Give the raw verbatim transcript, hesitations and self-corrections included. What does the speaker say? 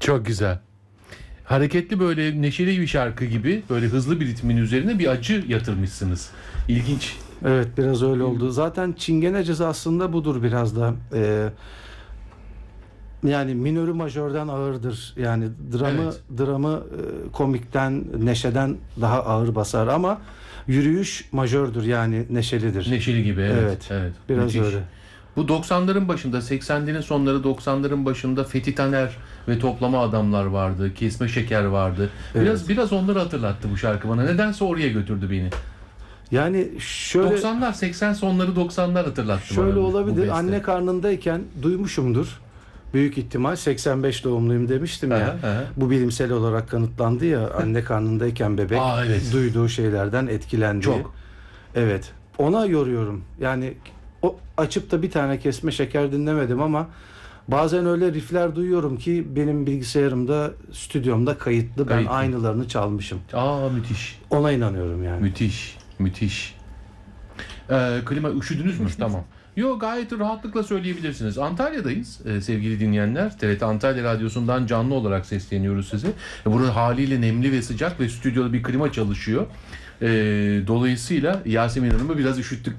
Çok güzel. Hareketli, böyle neşeli bir şarkı gibi, böyle hızlı bir ritmin üzerine bir acı yatırmışsınız. İlginç. Evet, biraz öyle oldu. Zaten Çingene aslında budur biraz da. Ee, yani minörü majörden ağırdır. Yani dramı Evet. dramı e, komikten, neşeden daha ağır basar ama yürüyüş majördür, yani neşelidir. Neşeli gibi, evet. Evet, Evet. biraz Müthiş. öyle. Bu doksanların başında, seksenlerin sonları, doksanların başında Fethi Taner ve Toplama Adamlar vardı. Kesme Şeker vardı. Biraz Evet. biraz onları hatırlattı bu şarkı bana. Nedense oraya götürdü beni. Yani şöyle doksanlar, seksen sonları, doksanlar hatırlattı bana. şöyle bu- bu olabilir. beste. Anne karnındayken duymuşumdur. Büyük ihtimal seksen beş doğumluyum demiştim ya. Aha, aha. Bu bilimsel olarak kanıtlandı ya. Anne karnındayken bebek Aa, evet. duyduğu şeylerden etkilendi. Çok. Evet. Ona yoruyorum. Yani o açıp da bir tane Kesme Şeker dinlemedim ama bazen öyle riffler duyuyorum ki benim bilgisayarımda, stüdyomda kayıtlı. Ben Kayıtlı. aynılarını çalmışım. Aa, müthiş. Ona inanıyorum yani. Müthiş. Müthiş. Ee, klima üşüdünüz mü? Tamam. Yo, gayet rahatlıkla söyleyebilirsiniz. Antalya'dayız e, sevgili dinleyenler. T R T Antalya Radyosu'ndan canlı olarak sesleniyoruz size. E, burada haliyle nemli ve sıcak ve stüdyoda bir klima çalışıyor. E, dolayısıyla Yasemin Hanım'ı biraz üşüttük